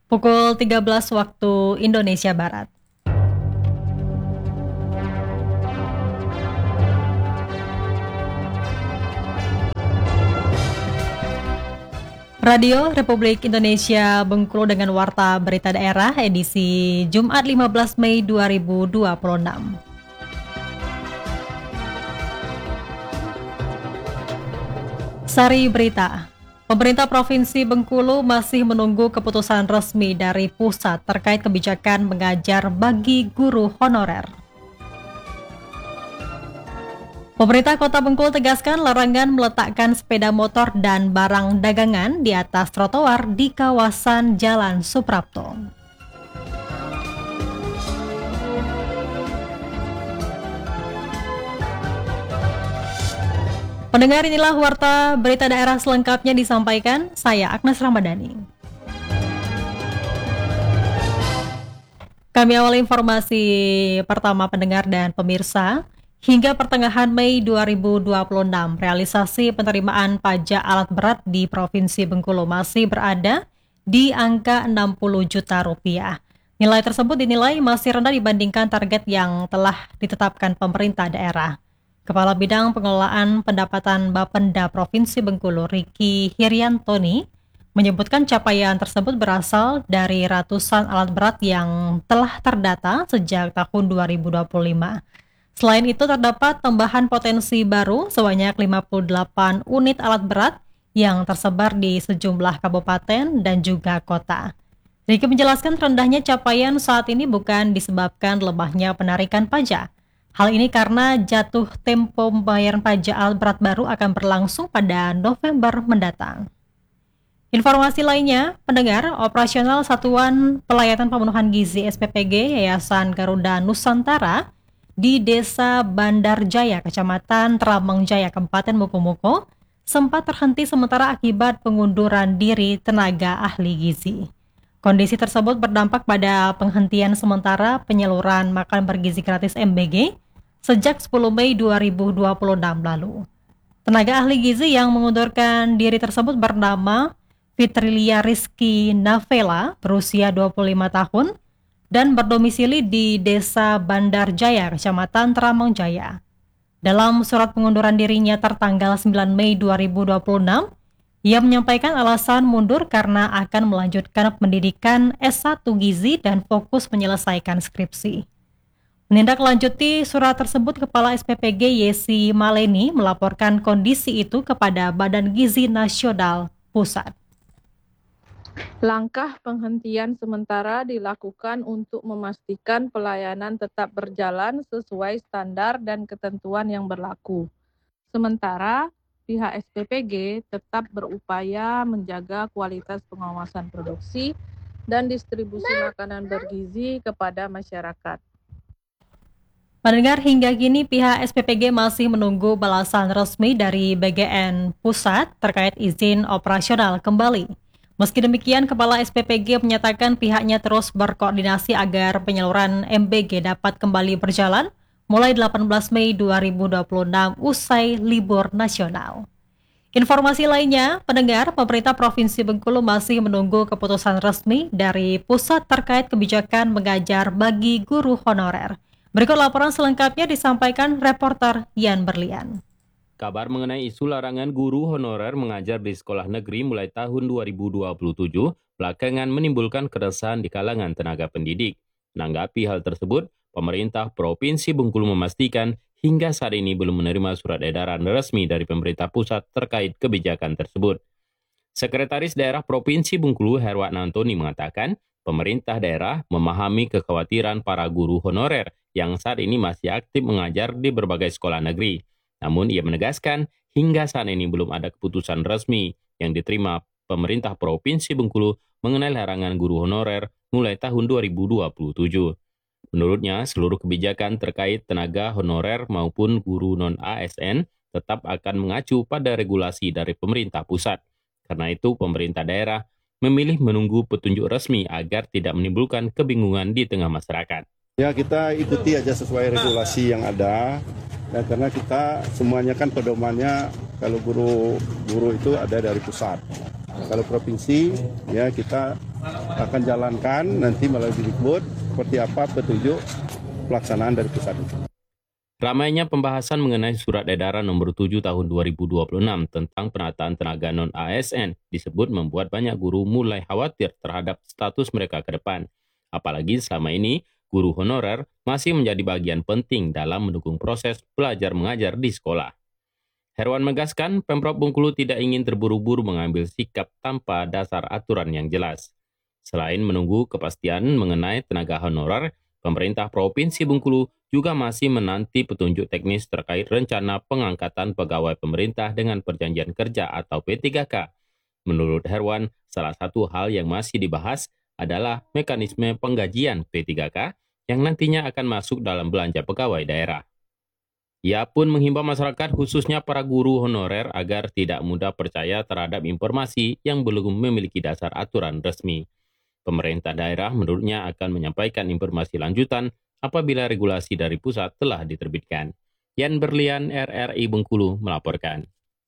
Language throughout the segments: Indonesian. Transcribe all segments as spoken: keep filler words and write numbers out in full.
Pukul tiga belas waktu Indonesia Barat. Radio Republik Indonesia Bengkulu dengan Warta Berita Daerah edisi Jumat lima belas Mei dua ribu dua puluh enam. Sari Berita. Pemerintah Provinsi Bengkulu masih menunggu keputusan resmi dari pusat terkait kebijakan mengajar bagi guru honorer. Pemerintah Kota Bengkulu tegaskan larangan meletakkan sepeda motor dan barang dagangan di atas trotoar di kawasan Jalan Suprapto. Pendengar, inilah Warta Berita Daerah selengkapnya disampaikan saya Agnes Ramadhani. Kami awali informasi pertama pendengar dan pemirsa. Hingga pertengahan Mei dua ribu dua puluh enam, realisasi penerimaan pajak alat berat di Provinsi Bengkulu masih berada di angka enam puluh juta rupiah. Nilai tersebut dinilai masih rendah dibandingkan target yang telah ditetapkan pemerintah daerah. Kepala Bidang Pengelolaan Pendapatan Bapenda Provinsi Bengkulu, Riki Hiriantoni, menyebutkan capaian tersebut berasal dari ratusan alat berat yang telah terdata sejak tahun dua ribu dua puluh lima. Selain itu terdapat tambahan potensi baru sebanyak lima puluh delapan unit alat berat yang tersebar di sejumlah kabupaten dan juga kota. Riki menjelaskan rendahnya capaian saat ini bukan disebabkan lemahnya penarikan pajak. Hal ini karena jatuh tempo pembayaran pajak alat berat baru akan berlangsung pada November mendatang. Informasi lainnya, pendengar, operasional Satuan Pelayanan Pemenuhan Gizi S P P G Yayasan Garuda Nusantara di Desa Bandar Jaya, Kecamatan Teramang Jaya, Kabupaten Mukomuko, sempat terhenti sementara akibat pengunduran diri tenaga ahli gizi. Kondisi tersebut berdampak pada penghentian sementara penyaluran makan bergizi gratis M B G sejak sepuluh Mei dua ribu dua puluh enam lalu. Tenaga ahli gizi yang mengundurkan diri tersebut bernama Fitrilia Rizky Navela, berusia dua puluh lima tahun, dan berdomisili di Desa Bandar Jaya, Kecamatan Teramang Jaya. Dalam surat pengunduran dirinya tertanggal sembilan Mei dua ribu dua puluh enam, ia menyampaikan alasan mundur karena akan melanjutkan pendidikan S satu Gizi dan fokus menyelesaikan skripsi. Menindaklanjuti surat tersebut, Kepala S P P G Yesi Maleni melaporkan kondisi itu kepada Badan Gizi Nasional Pusat. Langkah penghentian sementara dilakukan untuk memastikan pelayanan tetap berjalan sesuai standar dan ketentuan yang berlaku. Sementara, pihak S P P G tetap berupaya menjaga kualitas pengawasan produksi dan distribusi makanan bergizi kepada masyarakat. Pendengar, hingga kini pihak S P P G masih menunggu balasan resmi dari B G N Pusat terkait izin operasional kembali. Meski demikian, Kepala S P P G menyatakan pihaknya terus berkoordinasi agar penyaluran M B G dapat kembali berjalan mulai delapan belas Mei dua ribu dua puluh enam usai libur nasional. Informasi lainnya, pendengar, pemerintah Provinsi Bengkulu masih menunggu keputusan resmi dari pusat terkait kebijakan mengajar bagi guru honorer. Berikut laporan selengkapnya disampaikan reporter Yan Berlian. Kabar mengenai isu larangan guru honorer mengajar di sekolah negeri mulai tahun dua ribu dua puluh tujuh belakangan menimbulkan keresahan di kalangan tenaga pendidik. Menanggapi hal tersebut, pemerintah Provinsi Bengkulu memastikan hingga saat ini belum menerima surat edaran resmi dari pemerintah pusat terkait kebijakan tersebut. Sekretaris Daerah Provinsi Bengkulu Herwan Antoni mengatakan, pemerintah daerah memahami kekhawatiran para guru honorer yang saat ini masih aktif mengajar di berbagai sekolah negeri. Namun ia menegaskan hingga saat ini belum ada keputusan resmi yang diterima pemerintah Provinsi Bengkulu mengenai larangan guru honorer mulai tahun dua ribu dua puluh tujuh. Menurutnya, seluruh kebijakan terkait tenaga honorer maupun guru non-A S N tetap akan mengacu pada regulasi dari pemerintah pusat. Karena itu, pemerintah daerah memilih menunggu petunjuk resmi agar tidak menimbulkan kebingungan di tengah masyarakat. Ya, kita ikuti aja sesuai regulasi yang ada. Ya, karena kita semuanya kan pedomannya kalau guru guru itu ada dari pusat. Kalau provinsi ya kita akan jalankan nanti melalui Dikbud seperti apa petunjuk pelaksanaan dari pusat. Ramainya pembahasan mengenai Surat Edaran Nomor tujuh Tahun dua ribu dua puluh enam tentang penataan tenaga non-A S N disebut membuat banyak guru mulai khawatir terhadap status mereka ke depan. Apalagi selama ini, guru honorer masih menjadi bagian penting dalam mendukung proses belajar mengajar di sekolah. Herwan menegaskan, Pemprov Bengkulu tidak ingin terburu-buru mengambil sikap tanpa dasar aturan yang jelas. Selain menunggu kepastian mengenai tenaga honorer, pemerintah Provinsi Bengkulu juga masih menanti petunjuk teknis terkait rencana pengangkatan pegawai pemerintah dengan perjanjian kerja atau P tiga K. Menurut Herwan, salah satu hal yang masih dibahas adalah mekanisme penggajian P tiga K yang nantinya akan masuk dalam belanja pegawai daerah. Ia pun menghimbau masyarakat khususnya para guru honorer agar tidak mudah percaya terhadap informasi yang belum memiliki dasar aturan resmi. Pemerintah daerah menurutnya akan menyampaikan informasi lanjutan apabila regulasi dari pusat telah diterbitkan. Yan Berlian, R R I Bengkulu melaporkan.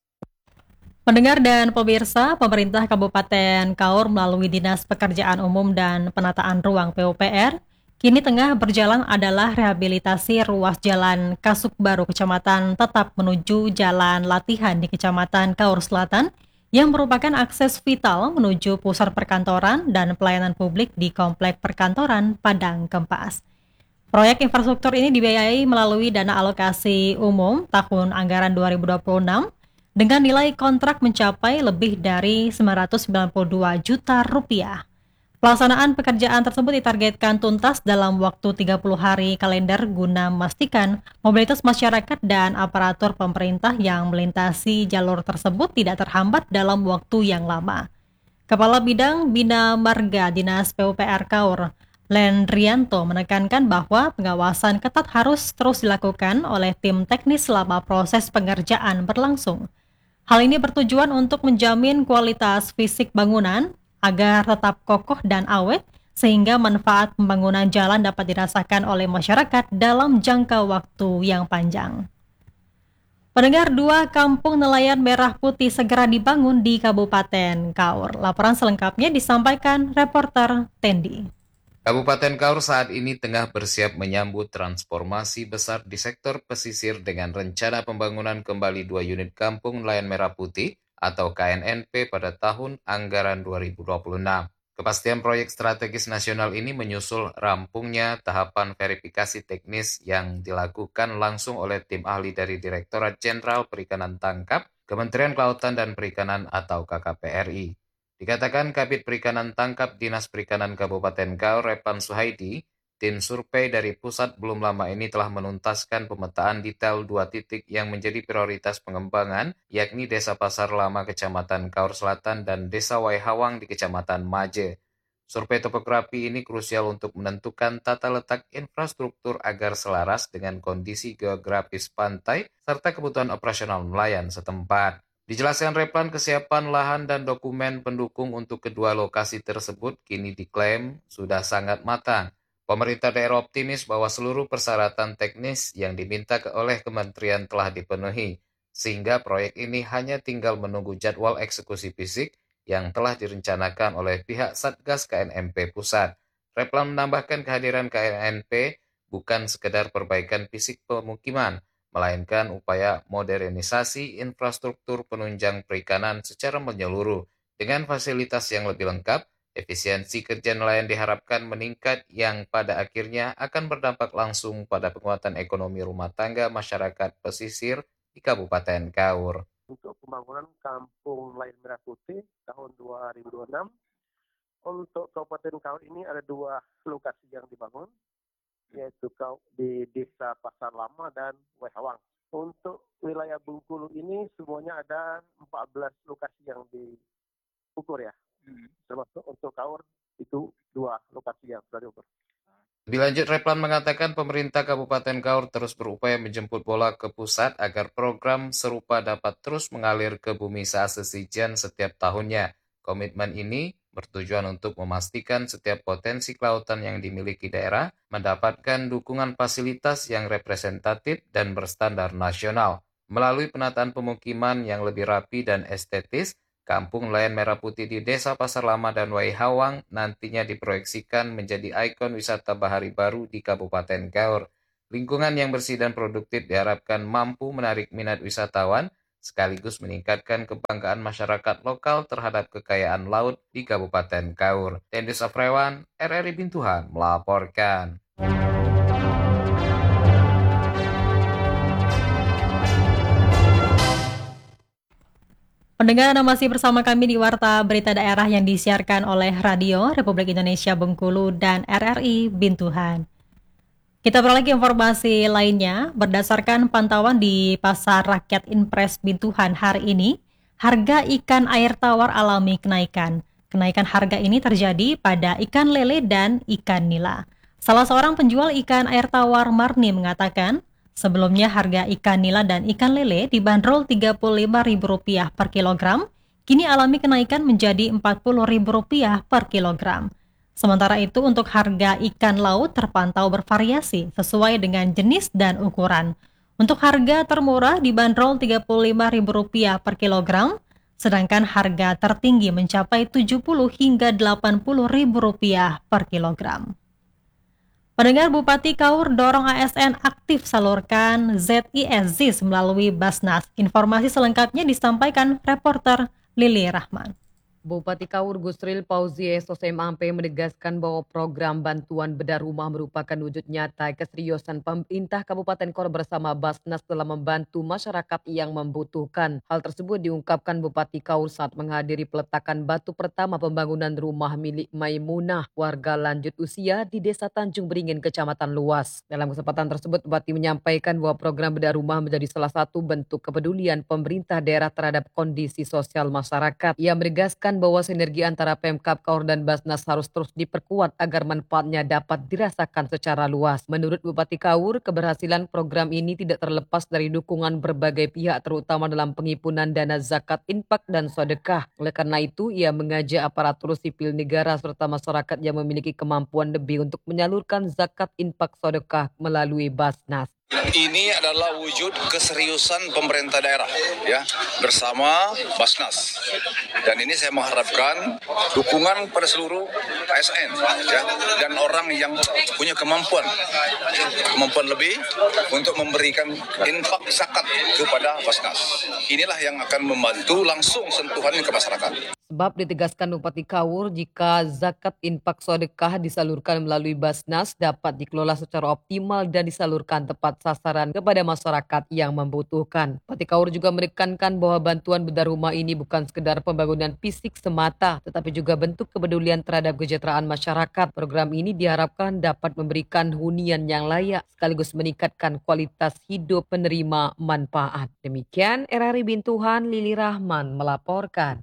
Pendengar dan pemirsa, pemerintah Kabupaten Kaur melalui Dinas Pekerjaan Umum dan Penataan Ruang P U P R kini tengah berjalan adalah rehabilitasi ruas jalan Kasuk Baru Kecamatan Tetap menuju Jalan Latihan di Kecamatan Kaur Selatan yang merupakan akses vital menuju pusat perkantoran dan pelayanan publik di Komplek Perkantoran Padang Kempas. Proyek infrastruktur ini dibiayai melalui dana alokasi umum tahun anggaran dua ribu dua puluh enam dengan nilai kontrak mencapai lebih dari sembilan ratus sembilan puluh dua juta rupiah. Pelaksanaan pekerjaan tersebut ditargetkan tuntas dalam waktu tiga puluh hari kalender guna memastikan mobilitas masyarakat dan aparatur pemerintah yang melintasi jalur tersebut tidak terhambat dalam waktu yang lama. Kepala Bidang Bina Marga Dinas P U P R Kaur, Lendrianto menekankan bahwa pengawasan ketat harus terus dilakukan oleh tim teknis selama proses pengerjaan berlangsung. Hal ini bertujuan untuk menjamin kualitas fisik bangunan agar tetap kokoh dan awet, sehingga manfaat pembangunan jalan dapat dirasakan oleh masyarakat dalam jangka waktu yang panjang. Pendengar, dua kampung nelayan merah putih segera dibangun di Kabupaten Kaur. Laporan selengkapnya disampaikan reporter Tendi. Kabupaten Kaur saat ini tengah bersiap menyambut transformasi besar di sektor pesisir dengan rencana pembangunan kembali dua unit kampung nelayan merah putih atau K N N P pada tahun anggaran dua ribu dua puluh enam. Kepastian proyek strategis nasional ini menyusul rampungnya tahapan verifikasi teknis yang dilakukan langsung oleh tim ahli dari Direktorat Jenderal Perikanan Tangkap, Kementerian Kelautan dan Perikanan atau K K P R I. Dikatakan Kabid Perikanan Tangkap Dinas Perikanan Kabupaten Kaur, Repan Suhaidi, tim survei dari pusat belum lama ini telah menuntaskan pemetaan detail dua titik yang menjadi prioritas pengembangan, yakni Desa Pasar Lama Kecamatan Kaur Selatan dan Desa Waihawang di Kecamatan Maje. Survei topografi ini krusial untuk menentukan tata letak infrastruktur agar selaras dengan kondisi geografis pantai serta kebutuhan operasional nelayan setempat. Dijelaskan Replan, kesiapan lahan dan dokumen pendukung untuk kedua lokasi tersebut kini diklaim sudah sangat matang. Pemerintah daerah optimis bahwa seluruh persyaratan teknis yang diminta oleh kementerian telah dipenuhi, sehingga proyek ini hanya tinggal menunggu jadwal eksekusi fisik yang telah direncanakan oleh pihak Satgas K N N P Pusat. Replan menambahkan kehadiran K N N P bukan sekedar perbaikan fisik pemukiman, melainkan upaya modernisasi infrastruktur penunjang perikanan secara menyeluruh. Dengan fasilitas yang lebih lengkap, efisiensi kerja nelayan diharapkan meningkat yang pada akhirnya akan berdampak langsung pada penguatan ekonomi rumah tangga masyarakat pesisir di Kabupaten Kaur. Untuk pembangunan Kampung Nelayan Merah Putih tahun dua ribu dua puluh enam, untuk Kabupaten Kaur ini ada dua lokasi yang dibangun, yaitu di Desa Pasar Lama dan Waihawang. Untuk wilayah Bengkulu ini semuanya ada empat belas lokasi yang diukur ya. Hmm. Termasuk untuk Kaur itu dua lokasi yang sudah diukur. Lebih lanjut, Replan mengatakan pemerintah Kabupaten Kaur terus berupaya menjemput bola ke pusat agar program serupa dapat terus mengalir ke bumi seasezijan setiap tahunnya. Komitmen ini bertujuan untuk memastikan setiap potensi kelautan yang dimiliki daerah mendapatkan dukungan fasilitas yang representatif dan berstandar nasional. Melalui penataan pemukiman yang lebih rapi dan estetis, K Kampung Nelayan Merah Putih di Desa Pasar Lama dan Wai Hawang nantinya diproyeksikan menjadi ikon wisata bahari baru di Kabupaten Kaur. Lingkungan yang bersih dan produktif diharapkan mampu menarik minat wisatawan, sekaligus meningkatkan kebanggaan masyarakat lokal terhadap kekayaan laut di Kabupaten Kaur. Tendis Afrewan, R R I Bintuhan, melaporkan. Pendengar, Anda masih bersama kami di Warta Berita Daerah yang disiarkan oleh Radio Republik Indonesia Bengkulu dan R R I Bintuhan. Kita beralih ke informasi lainnya. Berdasarkan pantauan di Pasar Rakyat Impres Bintuhan hari ini, harga ikan air tawar alami kenaikan. Kenaikan harga ini terjadi pada ikan lele dan ikan nila. Salah seorang penjual ikan air tawar, Marni, mengatakan, sebelumnya harga ikan nila dan ikan lele dibanderol tiga puluh lima ribu rupiah per kilogram, kini alami kenaikan menjadi empat puluh ribu rupiah per kilogram. Sementara itu untuk harga ikan laut terpantau bervariasi sesuai dengan jenis dan ukuran. Untuk harga termurah dibanderol tiga puluh lima ribu rupiah per kilogram, sedangkan harga tertinggi mencapai tujuh puluh hingga delapan puluh ribu rupiah per kilogram. Pendengar, Bupati Kaur dorong A S N aktif salurkan Z I S Z I S melalui Basnas. Informasi selengkapnya disampaikan reporter Lili Rahman. Bupati Kaur Gusril Pauzi S O S M A P menegaskan bahwa program bantuan bedah rumah merupakan wujud nyata keseriusan pemerintah Kabupaten Kaur bersama Basnas dalam membantu masyarakat yang membutuhkan. Hal tersebut diungkapkan Bupati Kaur saat menghadiri peletakan batu pertama pembangunan rumah milik Maimunah, warga lanjut usia di Desa Tanjung Beringin, Kecamatan Luas. Dalam kesempatan tersebut, Bupati menyampaikan bahwa program bedah rumah menjadi salah satu bentuk kepedulian pemerintah daerah terhadap kondisi sosial masyarakat. Ia menegaskan bahwa sinergi antara Pemkab Kaur dan Basnas harus terus diperkuat agar manfaatnya dapat dirasakan secara luas. Menurut Bupati Kaur, keberhasilan program ini tidak terlepas dari dukungan berbagai pihak terutama dalam penghimpunan dana zakat, infak, dan sedekah. Oleh karena itu, ia mengajak aparatur sipil negara serta masyarakat yang memiliki kemampuan lebih untuk menyalurkan zakat, infak, sedekah melalui Basnas. Ini adalah wujud keseriusan pemerintah daerah ya bersama Basnas, dan ini saya mengharapkan dukungan pada seluruh A S N ya dan orang yang punya kemampuan kemampuan lebih untuk memberikan infak zakat kepada Basnas. Inilah yang akan membantu langsung sentuhan ke masyarakat. Sebab ditegaskan Bupati Kaur, jika zakat, infak, sedekah disalurkan melalui Basnas dapat dikelola secara optimal dan disalurkan tepat sasaran kepada masyarakat yang membutuhkan. Bupati Kaur juga menekankan bahwa bantuan bedah rumah ini bukan sekedar pembangunan fisik semata, tetapi juga bentuk kepedulian terhadap kesejahteraan masyarakat. Program ini diharapkan dapat memberikan hunian yang layak sekaligus meningkatkan kualitas hidup penerima manfaat. Demikian R R I Bintuhan, Lili Rahman melaporkan.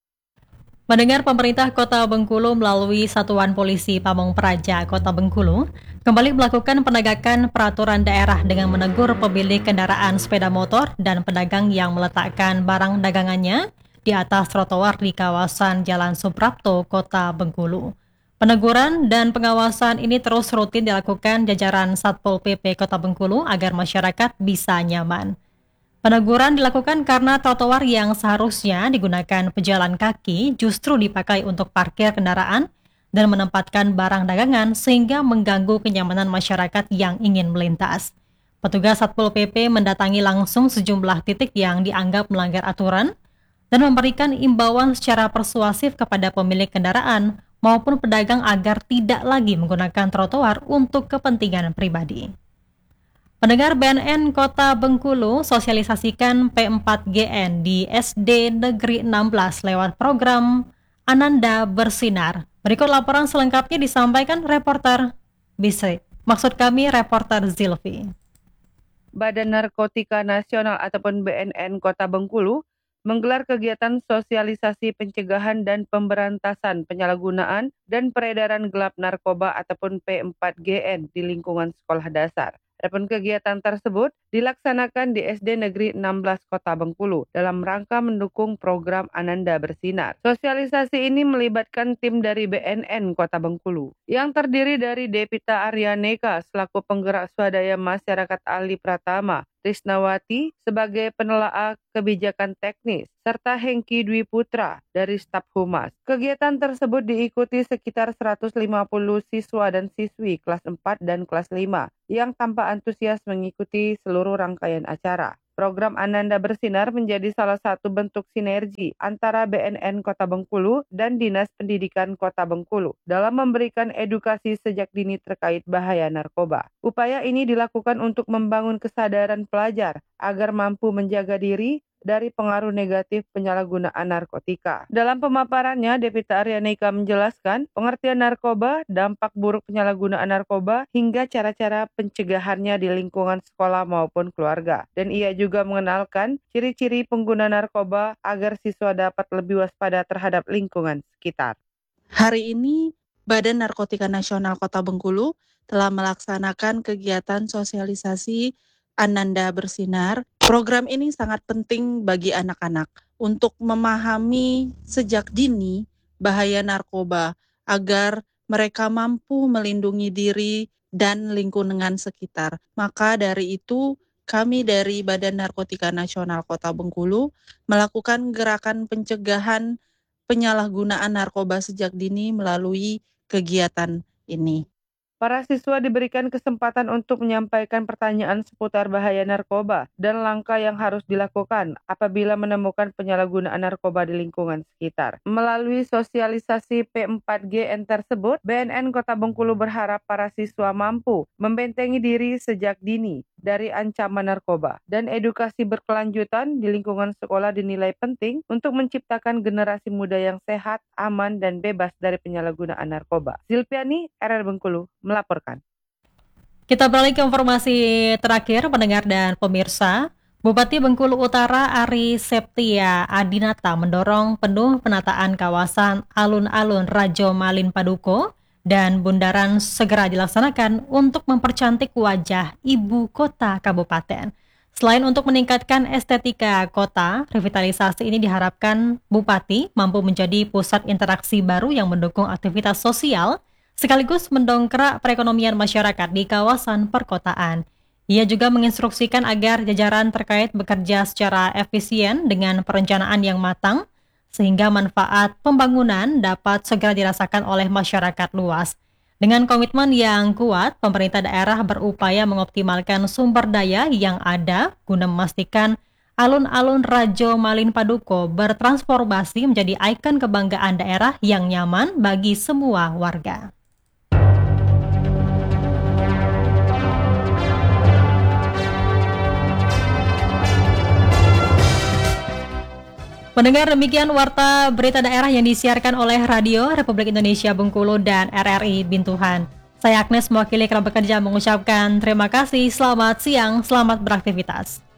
Mendengar pemerintah Kota Bengkulu melalui Satuan Polisi Pamong Praja Kota Bengkulu kembali melakukan penegakan peraturan daerah dengan menegur pemilik kendaraan sepeda motor dan pedagang yang meletakkan barang dagangannya di atas trotoar di kawasan Jalan Suprapto, Kota Bengkulu. Peneguran dan pengawasan ini terus rutin dilakukan jajaran Satpol P P Kota Bengkulu agar masyarakat bisa nyaman. Peneguran dilakukan karena trotoar yang seharusnya digunakan pejalan kaki justru dipakai untuk parkir kendaraan dan menempatkan barang dagangan sehingga mengganggu kenyamanan masyarakat yang ingin melintas. Petugas Satpol P P mendatangi langsung sejumlah titik yang dianggap melanggar aturan dan memberikan imbauan secara persuasif kepada pemilik kendaraan maupun pedagang agar tidak lagi menggunakan trotoar untuk kepentingan pribadi. Pendengar, B N N Kota Bengkulu sosialisasikan P empat G N di S D Negeri enam belas lewat program Ananda Bersinar. Berikut laporan selengkapnya disampaikan reporter Bise. Maksud kami reporter Zilvi. Badan Narkotika Nasional ataupun B N N Kota Bengkulu menggelar kegiatan sosialisasi pencegahan dan pemberantasan penyalahgunaan dan peredaran gelap narkoba ataupun P empat G N di lingkungan sekolah dasar. Adapun kegiatan tersebut dilaksanakan di S D Negeri enam belas Kota Bengkulu dalam rangka mendukung program Ananda Bersinar. Sosialisasi ini melibatkan tim dari B N N Kota Bengkulu yang terdiri dari Devita Aryaneka selaku penggerak swadaya masyarakat Ali Pratama Trisnawati sebagai penelaah kebijakan teknis, serta Hengki Dwi Putra dari staf humas. Kegiatan tersebut diikuti sekitar seratus lima puluh siswa dan siswi kelas empat dan kelas lima yang tanpa antusias mengikuti seluruh rangkaian acara. Program Ananda Bersinar menjadi salah satu bentuk sinergi antara B N N Kota Bengkulu dan Dinas Pendidikan Kota Bengkulu dalam memberikan edukasi sejak dini terkait bahaya narkoba. Upaya ini dilakukan untuk membangun kesadaran pelajar agar mampu menjaga diri dari pengaruh negatif penyalahgunaan narkotika. Dalam pemaparannya, Devita Aryanika menjelaskan pengertian narkoba, dampak buruk penyalahgunaan narkoba, hingga cara-cara pencegahannya di lingkungan sekolah maupun keluarga. Dan ia juga mengenalkan ciri-ciri pengguna narkoba agar siswa dapat lebih waspada terhadap lingkungan sekitar. Hari ini, Badan Narkotika Nasional Kota Bengkulu telah melaksanakan kegiatan sosialisasi Ananda Bersinar. Program ini sangat penting bagi anak-anak untuk memahami sejak dini bahaya narkoba agar mereka mampu melindungi diri dan lingkungan sekitar. Maka dari itu, kami dari Badan Narkotika Nasional Kota Bengkulu melakukan gerakan pencegahan penyalahgunaan narkoba sejak dini melalui kegiatan ini. Para siswa diberikan kesempatan untuk menyampaikan pertanyaan seputar bahaya narkoba dan langkah yang harus dilakukan apabila menemukan penyalahgunaan narkoba di lingkungan sekitar. Melalui sosialisasi P empat G N tersebut, B N N Kota Bengkulu berharap para siswa mampu membentengi diri sejak dini dari ancaman narkoba, dan edukasi berkelanjutan di lingkungan sekolah dinilai penting untuk menciptakan generasi muda yang sehat, aman, dan bebas dari penyalahgunaan narkoba. Zilpiani, R R Bengkulu, melaporkan. Kita beralih ke informasi terakhir, pendengar dan pemirsa. Bupati Bengkulu Utara Ari Septia Adinata mendorong penuh penataan kawasan alun-alun Rajo Malin Paduko dan bundaran segera dilaksanakan untuk mempercantik wajah ibu kota kabupaten. Selain untuk meningkatkan estetika kota, revitalisasi ini diharapkan Bupati mampu menjadi pusat interaksi baru yang mendukung aktivitas sosial sekaligus mendongkrak perekonomian masyarakat di kawasan perkotaan. Ia juga menginstruksikan agar jajaran terkait bekerja secara efisien dengan perencanaan yang matang, sehingga manfaat pembangunan dapat segera dirasakan oleh masyarakat luas. Dengan komitmen yang kuat, pemerintah daerah berupaya mengoptimalkan sumber daya yang ada guna memastikan alun-alun Rajo Malin Paduko bertransformasi menjadi ikon kebanggaan daerah yang nyaman bagi semua warga. Mendengar demikian warta berita daerah yang disiarkan oleh Radio Republik Indonesia Bengkulu dan R R I Bintuhan. Saya Agnes mewakili kerap bekerja mengucapkan terima kasih, selamat siang, selamat beraktivitas.